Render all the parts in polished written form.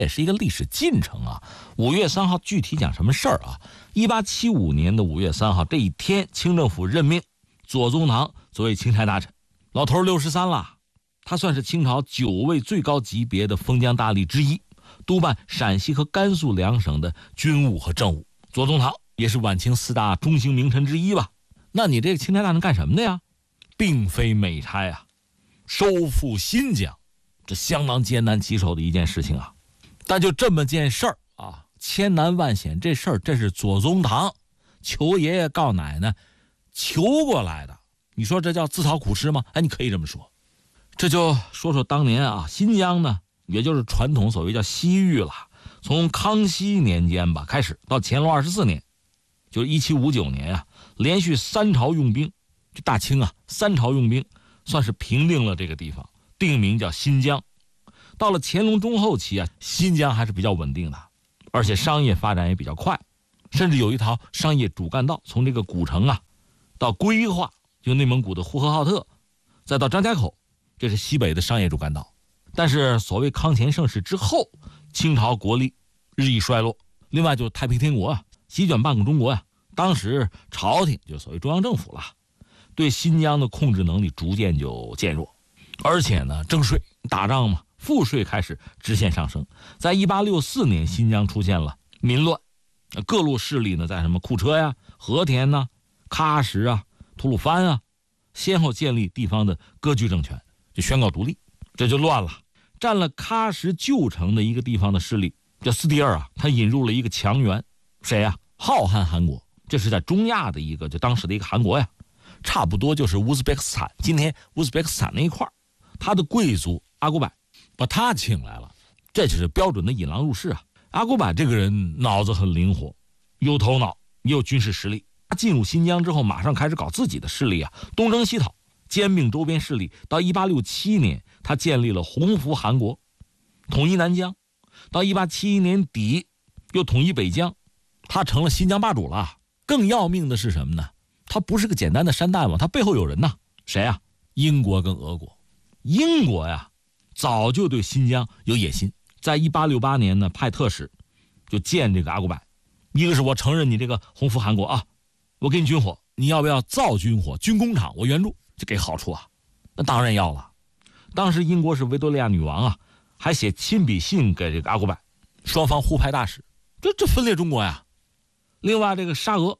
也是一个历史进程啊。5月3号具体讲什么事儿啊？1875年的5月3号这一天，清政府任命左宗棠作为钦差大臣。老头63了，他算是清朝9位最高级别的封疆大吏之一，督办陕西和甘肃2省的军务和政务。左宗棠也是晚清4大中兴名臣之一吧？那你这个钦差大臣干什么的呀？并非美差啊，收复新疆，这相当艰难棘手的一件事情啊。但就这么件事儿啊，千难万险，这事儿这是左宗棠求爷爷告奶奶求过来的。你说这叫自讨苦吃吗？哎，你可以这么说。这就说说当年啊，新疆呢，也就是传统所谓叫西域了。从康熙年间吧开始，到乾隆24年，就是1759年啊，连续3朝用兵，这大清啊3朝用兵，算是平定了这个地方，定名叫新疆。到了乾隆中后期啊，新疆还是比较稳定的，而且商业发展也比较快，甚至有一条商业主干道，从这个古城啊到归化，就内蒙古的呼和浩特，再到张家口，这是西北的商业主干道。但是所谓康乾盛世之后，清朝国力日益衰落，另外就是太平天国啊席卷半个中国呀，当时朝廷就所谓中央政府了，对新疆的控制能力逐渐就减弱，而且呢征税打仗嘛，赋税开始直线上升。在1864年，新疆出现了民乱，各路势力呢在什么库车呀、和田呐、喀什啊、吐鲁番啊，先后建立地方的割据政权，就宣告独立，这就乱了。占了喀什旧城的一个地方的势力叫斯蒂尔啊，他引入了一个强援，谁呀？浩瀚汗国，这是在中亚的一个就当时的一个汗国呀，差不多就是乌兹别克斯坦，今天乌兹别克斯坦那一块，他的贵族阿古柏把他请来了，这就是标准的引狼入室啊。阿古柏这个人脑子很灵活，有头脑，也有军事实力。他进入新疆之后，马上开始搞自己的势力啊，东征西讨，兼并周边势力。到1867年，他建立了洪福汗国，统一南疆。到1871年底，又统一北疆，他成了新疆霸主了。更要命的是什么呢？他不是个简单的山大王，他背后有人呐。谁啊？英国跟俄国。英国呀，早就对新疆有野心，在1868年呢，派特使就见这个阿古柏。一个是我承认你这个洪福汗国啊，我给你军火，你要不要造军火？军工厂我援助，这给好处啊。那当然要了。当时英国是维多利亚女王啊，还写亲笔信给这个阿古柏，双方互派大使，这分裂中国呀。另外这个沙俄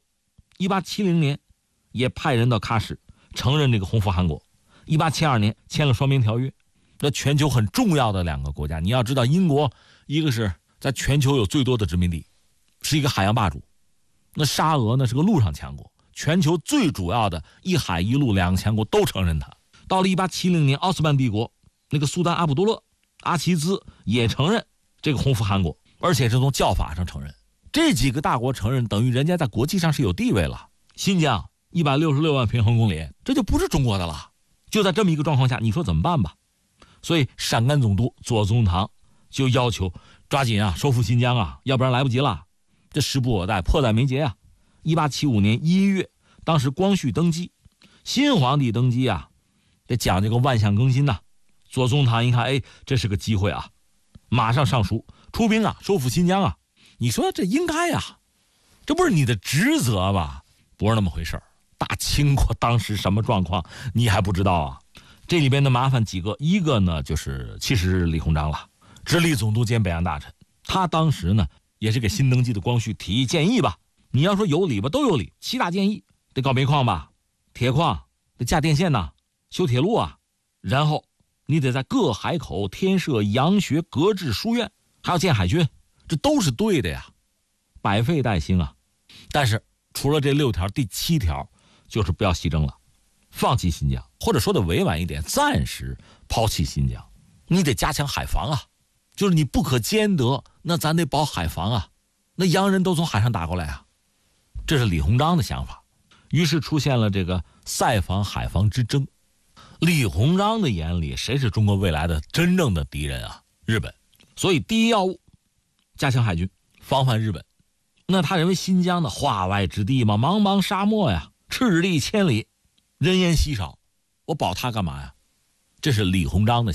1870年也派人到喀什承认这个洪福汗国。1872年签了双边条约。这全球很重要的2个国家，你要知道，英国一个是在全球有最多的殖民地，是一个海洋霸主，那沙俄呢是个陆上强国，全球最主要的一海一陆2个强国都承认它。到了1870年，奥斯曼帝国那个苏丹阿卜杜勒阿齐兹也承认这个洪福汗国，而且是从教法上承认。这几个大国承认，等于人家在国际上是有地位了。新疆166万平方公里，这就不是中国的了。就在这么一个状况下，你说怎么办吧？所以陕甘总督左宗棠就要求抓紧啊，收复新疆啊，要不然来不及了。这时不我待，迫在眉睫啊。1875年1月，当时光绪登基，新皇帝登基啊，得讲这个万象更新呐。左宗棠一看，哎，这是个机会啊，马上上书出兵啊，收复新疆啊。你说这应该啊，这不是你的职责吧？不是那么回事儿。大清国当时什么状况，你还不知道啊？这里边的麻烦几个，一个呢就是其实李鸿章了，直隶总督兼北洋大臣。他当时呢也是给新登基的光绪提议建议吧，你要说有理吧，都有理。7大建议，得搞煤矿吧，铁矿，得架电线呐，修铁路啊，然后你得在各海口添设洋学、格致书院，还要建海军，这都是对的呀，百废待兴啊。但是除了这6条，第7条就是不要西征了，放弃新疆，或者说的委婉一点，暂时抛弃新疆。你得加强海防啊，就是你不可兼得，那咱得保海防啊，那洋人都从海上打过来啊。这是李鸿章的想法。于是出现了这个塞防海防之争。李鸿章的眼里，谁是中国未来的真正的敌人啊？日本。所以第一要务，加强海军，防范日本。那他认为新疆的化外之地嘛，茫茫沙漠呀，赤地千里，人烟稀少，我保它干嘛呀？这是李鸿章的想法。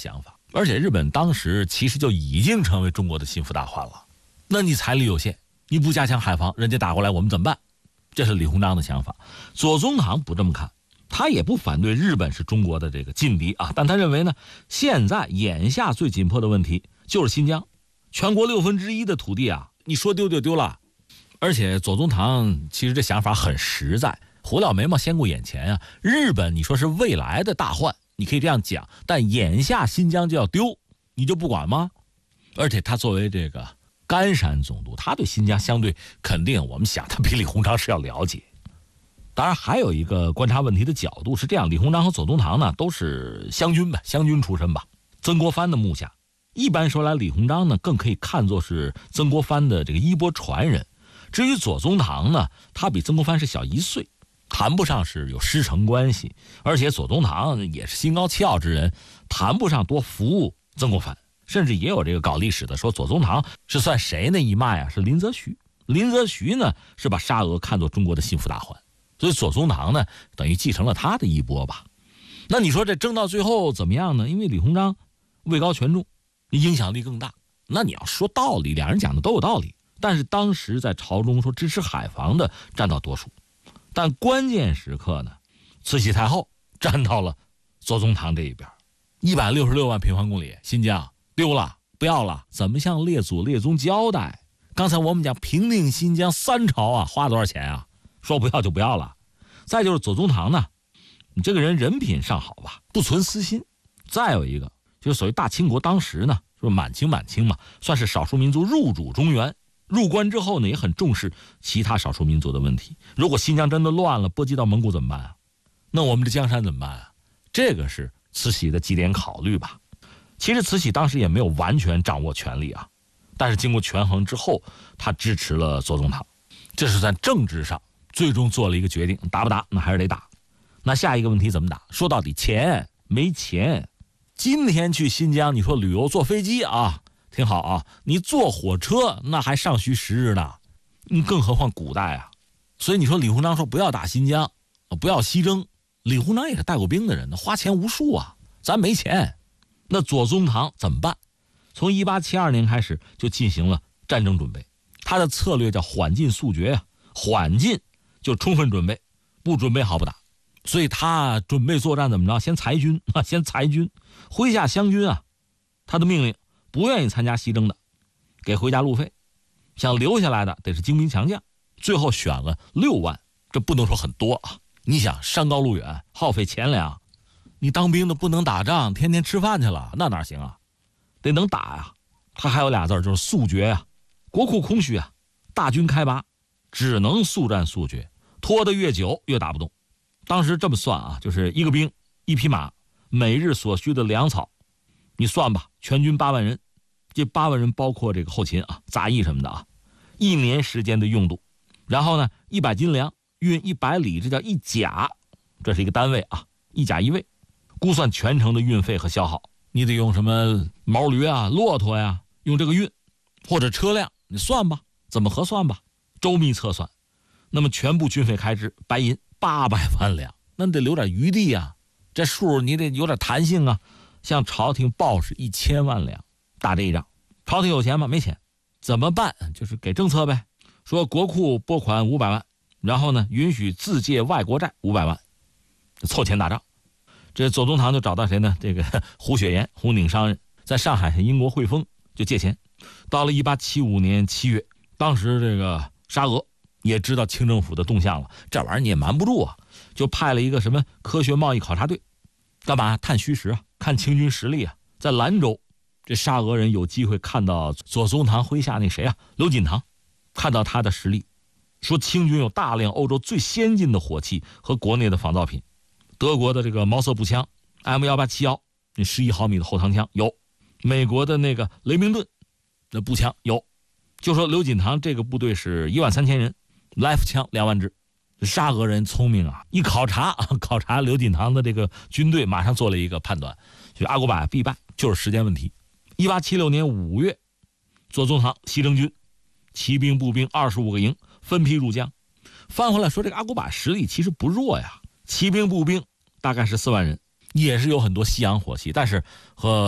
而且日本当时其实就已经成为中国的心腹大患了。那你财力有限，你不加强海防，人家打过来我们怎么办？这是李鸿章的想法。左宗棠不这么看，他也不反对日本是中国的这个劲敌啊，但他认为呢，现在眼下最紧迫的问题就是新疆，全国1/6的土地啊，你说丢就丢了。而且左宗棠其实这想法很实在，火燎眉毛先顾眼前啊。日本你说是未来的大患，你可以这样讲，但眼下新疆就要丢，你就不管吗？而且他作为这个甘山总督，他对新疆相对肯定，我们想他比李鸿章是要了解。当然还有一个观察问题的角度是这样，李鸿章和左宗棠呢都是湘军吧，湘军出身吧，曾国藩的幕下。一般说来，李鸿章呢更可以看作是曾国藩的这个衣钵传人。至于左宗棠呢，他比曾国藩是小1岁，谈不上是有师承关系，而且左宗棠也是心高气傲之人，谈不上多服务曾国藩。甚至也有这个搞历史的说，左宗棠是算谁那一脉啊？是林则徐。林则徐呢是把沙俄看作中国的心腹大患，所以左宗棠呢等于继承了他的衣钵吧。那你说这争到最后怎么样呢？因为李鸿章位高权重，影响力更大。那你要说道理，两人讲的都有道理。但是当时在朝中说支持海防的占到多数，但关键时刻呢，慈禧太后站到了左宗棠这一边。166万平方公里新疆丢了，不要了，怎么向列祖列宗交代？刚才我们讲平定新疆3朝啊，花多少钱啊？说不要就不要了。再就是左宗棠呢，你这个人品尚好吧，不存私心。再有一个就是所谓大清国当时呢，就是满清嘛，算是少数民族入主中原。入关之后呢，也很重视其他少数民族的问题。如果新疆真的乱了，波及到蒙古怎么办啊？那我们这江山怎么办啊？这个是慈禧的几点考虑吧。其实慈禧当时也没有完全掌握权力啊，但是经过权衡之后，她支持了左宗棠。这是在政治上最终做了一个决定，打不打？那还是得打。那下一个问题怎么打？说到底钱，没钱。今天去新疆，你说旅游坐飞机啊，挺好啊，你坐火车那还尚需时日呢，更何况古代啊。所以你说李鸿章说不要打新疆，不要西征，李鸿章也是带过兵的人，花钱无数啊，咱没钱。那左宗棠怎么办？从1872年开始就进行了战争准备，他的策略叫缓进速决呀，缓进就充分准备，不准备好不打。所以他准备作战怎么着？先裁军，麾下湘军啊，他的命令不愿意参加西征的，给回家路费；想留下来的得是精兵强将。最后选了6万，这不能说很多啊。你想山高路远，耗费钱粮，你当兵的不能打仗，天天吃饭去了，那哪行啊？得能打呀。他还有俩字，就是速决呀。国库空虚啊，大军开拔，只能速战速决，拖得越久越打不动。当时这么算啊，就是一个兵一匹马，每日所需的粮草，你算吧，全军8万人，这8万人包括这个后勤啊、杂役什么的啊，1年时间的用度。然后呢，100斤粮运100里，这叫1甲，这是一个单位啊，1甲1位，估算全程的运费和消耗。你得用什么毛驴啊、骆驼呀，用这个运，或者车辆，你算吧，怎么核算吧，周密测算。那么全部军费开支，白银800万两，那你得留点余地啊，这数你得有点弹性啊。向朝廷报是1000万两，打这一仗。朝廷有钱吗？没钱，怎么办？就是给政策呗，说国库拨款500万，然后呢允许自借外国债500万，凑钱打仗。这左宗棠就找到谁呢？这个胡雪岩，红顶商人，在上海英国汇丰就借钱。到了1875年7月，当时这个沙俄也知道清政府的动向了，这玩意儿你也瞒不住啊，就派了一个什么科学贸易考察队，干嘛？探虚实啊，看清军实力啊。在兰州，这沙俄人有机会看到左宗棠麾下那谁啊，刘锦堂，看到他的实力，说清军有大量欧洲最先进的火器和国内的仿造品。德国的这个毛瑟步枪 M1871， 那11毫米的后膛枪有，美国的那个雷明顿的步枪有。就说刘锦堂这个部队是13000人，来福枪2万支。沙俄人聪明啊，一考察刘锦堂的这个军队，马上做了一个判断，就阿古柏必败，就是时间问题。1876年5月，左宗棠西征军骑兵步兵25个营分批入江。翻回来说，这个阿古柏实力其实不弱呀，骑兵步兵大概是4万人，也是有很多西洋火器，但是和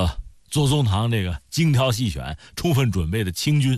左宗棠这个精挑细选、充分准备的清军